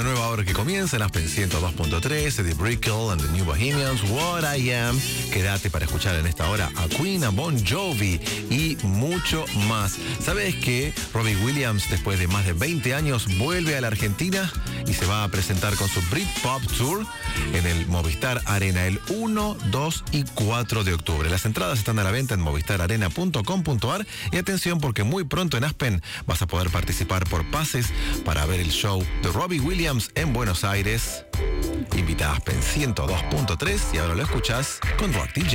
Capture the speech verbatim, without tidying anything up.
una nueva hora que comienza en Aspen ciento dos punto tres, The Brickell and the New Bohemians, What I Am. Quédate para escuchar en esta hora a Queen, a Bon Jovi y mucho más. ¿Sabes que Robbie Williams, después de más de veinte años, vuelve a la Argentina y se va a presentar con su Britpop Tour en el Movistar Arena el uno, dos y cuatro de octubre? Las entradas están a la venta en movistar arena punto com punto ar y atención porque muy pronto en Aspen vas a poder participar por pases para ver el show de Robbie Williams en Buenos Aires. Invita a Aspen ciento dos punto tres y ahora lo escuchás con Rock D J.